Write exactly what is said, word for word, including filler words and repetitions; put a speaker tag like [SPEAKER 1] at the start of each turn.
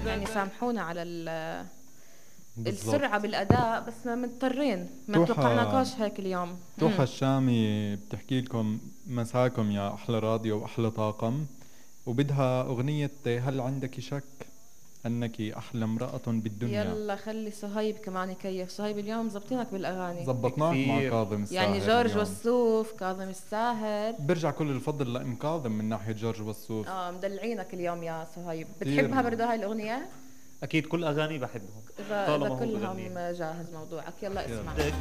[SPEAKER 1] يعني سامحونا على ال-
[SPEAKER 2] بالضبط.
[SPEAKER 1] السرعة بالأداء، بس مضطرين، ما
[SPEAKER 2] توحى
[SPEAKER 1] توقعناكاش هيك اليوم.
[SPEAKER 2] توحى
[SPEAKER 1] مم.
[SPEAKER 2] الشامي بتحكي لكم مساكم يا أحلى راديو وأحلى طاقم، وبدها أغنية هل عندك شك أنك أحلى امرأة بالدنيا.
[SPEAKER 1] يلا خلي صهيب كمان يكيف. صهيب اليوم زبطينك بالأغاني،
[SPEAKER 2] زبطناك مع
[SPEAKER 3] كثير.
[SPEAKER 2] كاظم
[SPEAKER 1] يعني
[SPEAKER 2] الساهر
[SPEAKER 1] جورج
[SPEAKER 2] اليوم.
[SPEAKER 1] وسوف، كاظم الساهر.
[SPEAKER 2] برجع كل الفضل لأم كاظم من ناحية جورج وسوف.
[SPEAKER 1] اه مدلعينك اليوم يا صهيب.
[SPEAKER 2] كتير.
[SPEAKER 1] بتحبها برضه هاي الأغنية؟
[SPEAKER 3] اكيد كل اغاني بحبهم
[SPEAKER 1] إذا إذا
[SPEAKER 3] طالما هو
[SPEAKER 1] كلهم
[SPEAKER 3] بغنيها.
[SPEAKER 1] جاهز موضوعك، يلا
[SPEAKER 2] يلا.
[SPEAKER 1] اسمع.